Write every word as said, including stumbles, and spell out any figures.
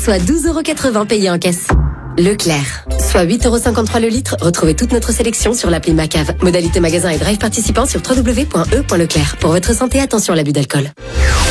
soit douze euros quatre-vingts payés en caisse. Leclerc, soit huit euros cinquante-trois le litre. Retrouvez toute notre sélection sur l'appli Macave. Modalité magasin et drive participant sur w w w point e point leclerc. Pour votre santé, attention à l'abus d'alcool.